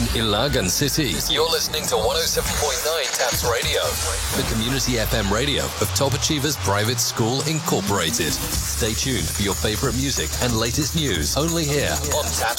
Ilagan City. You're listening to 107.9 TAPS Radio, the community FM radio of Top Achievers Private School Incorporated. Stay tuned for your favorite music and latest news only here on TAPS